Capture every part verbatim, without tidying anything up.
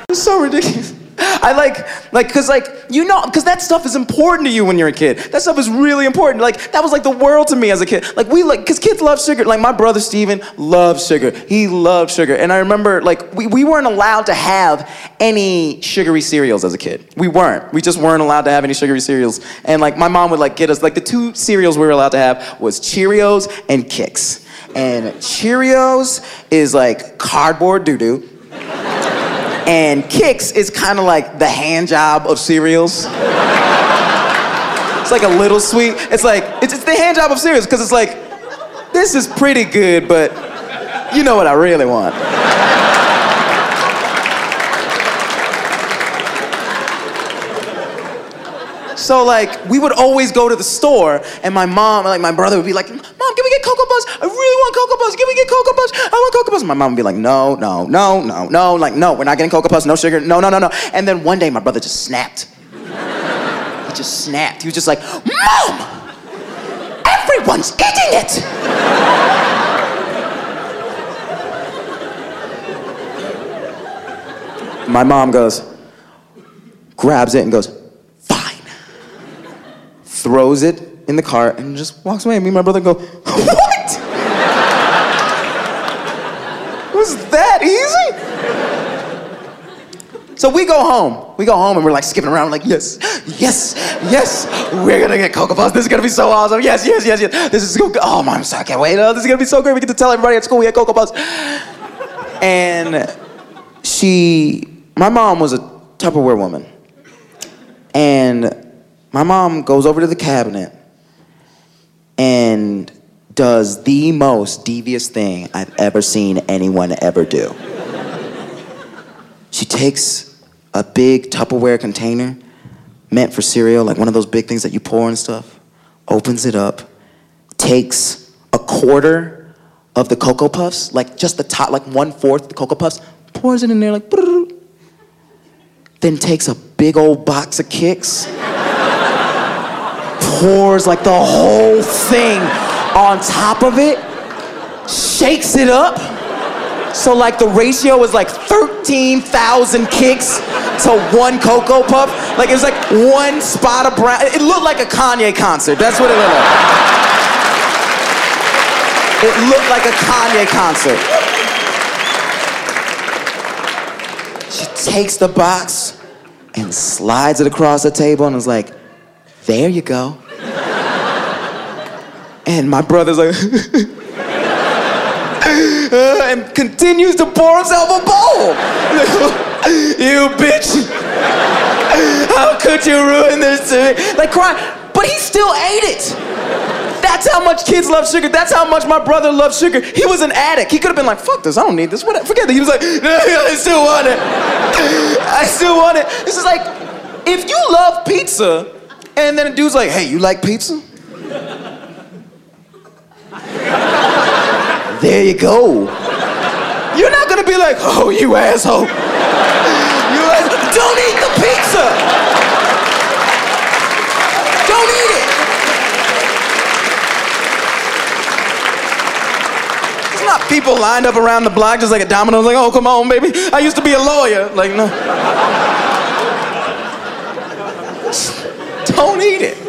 It's so ridiculous. I like, like, cause like, you know, cause that stuff is important to you when you're a kid. That stuff is really important. Like, that was like the world to me as a kid. Like, we like, cause kids love sugar. Like, my brother Steven loves sugar. He loved sugar. And I remember, like, we, we weren't allowed to have any sugary cereals as a kid. We weren't. We just weren't allowed to have any sugary cereals. And like, my mom would like get us, like, the two cereals we were allowed to have was Cheerios and Kix. And Cheerios is like cardboard doo-doo. And Kix is kind of like the hand job of cereals. It's like a little sweet. It's like, it's, it's the hand job of cereals, because it's like, this is pretty good, but you know what I really want. So like, we would always go to the store, and my mom, like my brother would be like, Mom, can we get Cocoa Puffs? I really want Cocoa Puffs. Can we get Cocoa Puffs? I want Cocoa Puffs. And my mom would be like, no, no, no, no, no. Like, no, we're not getting Cocoa Puffs. No sugar. No, no, no, no. And then one day, my brother just snapped. He just snapped. He was just like, Mom, everyone's eating it. My mom goes, grabs it and goes, throws it in the cart and just walks away. Me and my brother go, what? Was that easy? So we go home. We go home and we're like skipping around like, yes, yes, yes, we're gonna get Cocoa Puffs. This is gonna be so awesome. Yes, yes, yes, yes. This is so good. Oh, Mom, I can't wait. Oh, this is gonna be so great. We get to tell everybody at school we had Cocoa Puffs. And she, my mom was a Tupperware woman. And my mom goes over to the cabinet and does the most devious thing I've ever seen anyone ever do. She takes a big Tupperware container meant for cereal, like one of those big things that you pour and stuff, opens it up, takes a quarter of the Cocoa Puffs, like just the top, like one-fourth of the Cocoa Puffs, pours it in there like, brrr, then takes a big old box of Kix, pours like the whole thing on top of it, shakes it up. So like the ratio is like thirteen thousand Kix to one Cocoa Puff. Like it was like one spot of brown. It looked like a Kanye concert. That's what it looked like. It looked like a Kanye concert. She takes the box and slides it across the table and is like, there you go. And my brother's like, uh, and continues to pour himself a bowl. You bitch. How could you ruin this to me? Like crying, but he still ate it. That's how much kids love sugar. That's how much my brother loved sugar. He was an addict. He could have been like, fuck this, I don't need this. What? Forget it. He was like, no, I still want it. I still want it. This is like, if you love pizza, and then a dude's like, hey, you like pizza? There you go. You're not gonna be like, oh, you asshole. You asshole. Don't eat the pizza. Don't eat it. It's not people lined up around the block just like a Domino's, like, oh, come on, baby. I used to be a lawyer. Like, no. Don't eat it.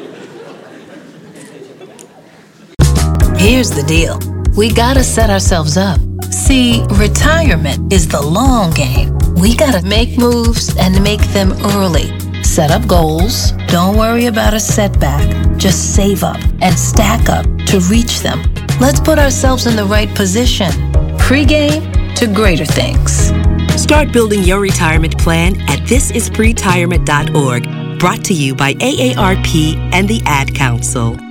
Here's the deal. We gotta set ourselves up. See, retirement is the long game. We gotta make moves and make them early. Set up goals. Don't worry about a setback. Just save up and stack up to reach them. Let's put ourselves in the right position. Pre-game to greater things. Start building your retirement plan at this is pre retirement dot org. Brought to you by A A R P and the Ad Council.